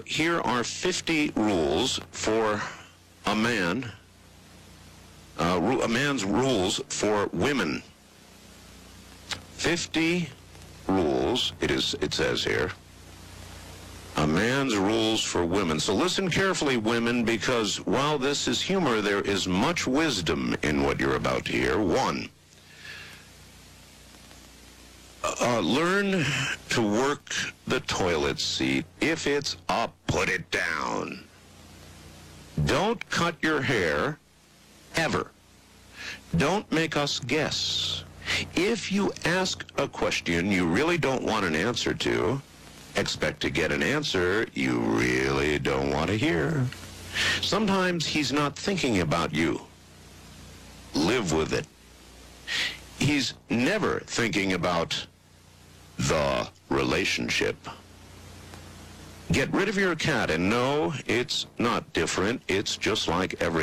here are 50 rules for a man, a man's rules for women. 50 rules, it says here. A man's rules for women. So listen carefully, women, because while this is humor, there is much wisdom in what you're about to hear. 1, learn to work the toilet seat. If it's up, put it down. Don't cut your hair, ever. Don't make us guess. If you ask a question you really don't want an answer to, expect to get an answer you really don't want to hear. Sometimes he's not thinking about you. Live with it. He's never thinking about the relationship. Get rid of your cat and know it's not different. It's just like every